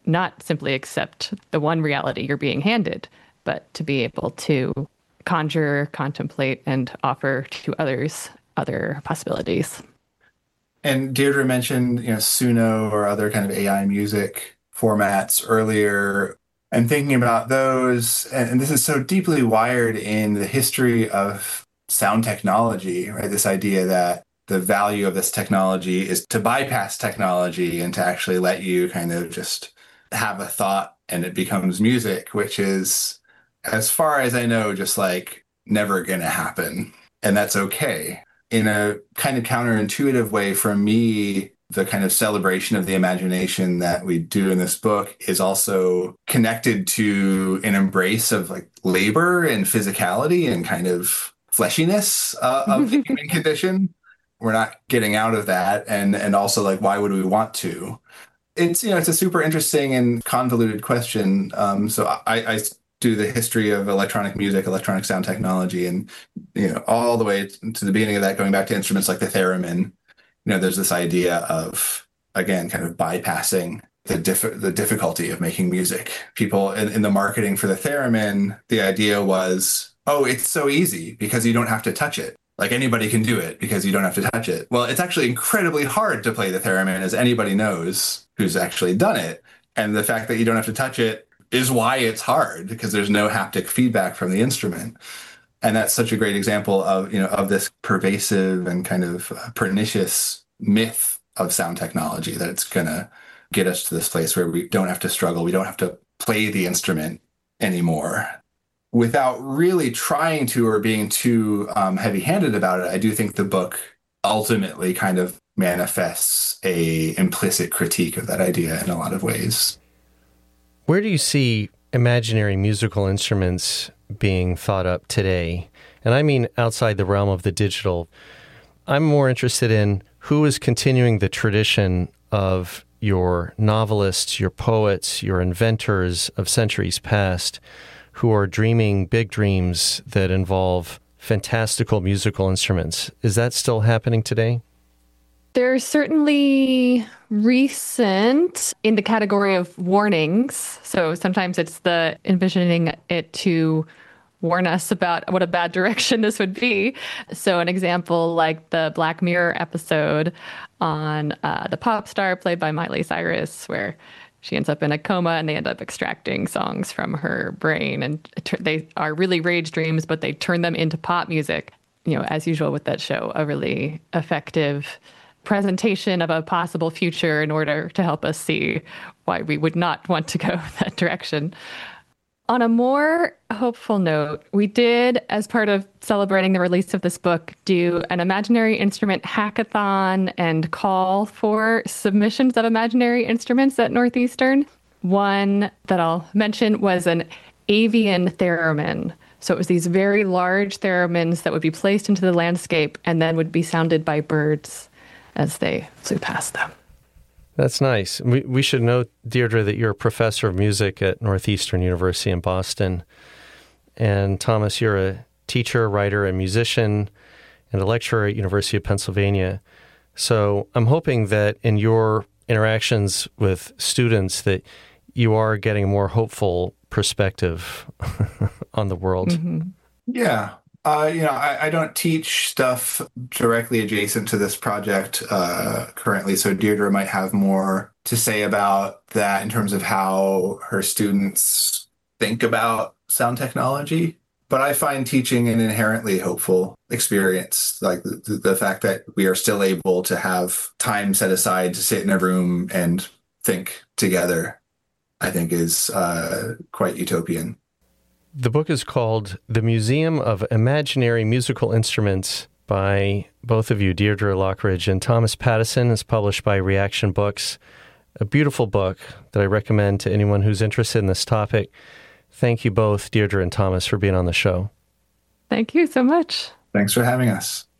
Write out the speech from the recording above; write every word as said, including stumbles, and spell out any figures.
not simply accept the one reality you're being handed, but to be able to conjure, contemplate, and offer to others other possibilities. And Deirdre mentioned, you know, Suno or other kind of A I music formats earlier. And thinking about those, and, and this is so deeply wired in the history of sound technology, right? This idea that the value of this technology is to bypass technology and to actually let you kind of just have a thought and it becomes music, which is, as far as I know, just like never going to happen. And that's okay. In a kind of counterintuitive way, for me, the kind of celebration of the imagination that we do in this book is also connected to an embrace of like labor and physicality and kind of fleshiness uh, of the human condition. We're not getting out of that. And, and also, like, why would we want to? It's, you know, it's a super interesting and convoluted question. Um, so I, I do the history of electronic music, electronic sound technology, and, you know, all the way to the beginning of that, going back to instruments like the theremin. You know, there's this idea of, again, kind of bypassing the diff- the difficulty of making music. People in, in the marketing for the theremin, the idea was, oh, it's so easy because you don't have to touch it. Like, anybody can do it because you don't have to touch it. Well, it's actually incredibly hard to play the theremin, as anybody knows who's actually done it. And the fact that you don't have to touch it is why it's hard, because there's no haptic feedback from the instrument. And that's such a great example of, you know, of this pervasive and kind of pernicious myth of sound technology, that it's going to get us to this place where we don't have to struggle. We don't have to play the instrument anymore. Without really trying to or being too um, heavy-handed about it, I do think the book ultimately kind of manifests a implicit critique of that idea in a lot of ways. Where do you see imaginary musical instruments being thought up today? And I mean outside the realm of the digital. I'm more interested in who is continuing the tradition of your novelists, your poets, your inventors of centuries past, who are dreaming big dreams that involve fantastical musical instruments. Is that still happening today? There's certainly recent in the category of warnings. So sometimes it's the envisioning it to warn us about what a bad direction this would be. So an example like the Black Mirror episode on uh, the pop star played by Miley Cyrus, where she ends up in a coma and they end up extracting songs from her brain. And they are really rage dreams, but they turn them into pop music. You know, as usual with that show, a really effective presentation of a possible future in order to help us see why we would not want to go that direction. On a more hopeful note, we did, as part of celebrating the release of this book, do an imaginary instrument hackathon and call for submissions of imaginary instruments at Northeastern. One that I'll mention was an avian theremin. So it was these very large theremins that would be placed into the landscape and then would be sounded by birds as they flew past them. That's nice. We we should note, Deirdre, that you're a professor of music at Northeastern University in Boston. And Thomas, you're a teacher, writer, and musician, and a lecturer at University of Pennsylvania. So I'm hoping that in your interactions with students that you are getting a more hopeful perspective on the world. Mm-hmm. Yeah. Uh, you know, I, I don't teach stuff directly adjacent to this project uh, currently, so Deirdre might have more to say about that in terms of how her students think about sound technology. But I find teaching an inherently hopeful experience, like the, the fact that we are still able to have time set aside to sit in a room and think together, I think is uh, quite utopian. The book is called The Museum of Imaginary Musical Instruments by both of you, Deirdre Lockridge and Thomas Pattison. It's published by Reaction Books. A beautiful book that I recommend to anyone who's interested in this topic. Thank you both, Deirdre and Thomas, for being on the show. Thank you so much. Thanks for having us.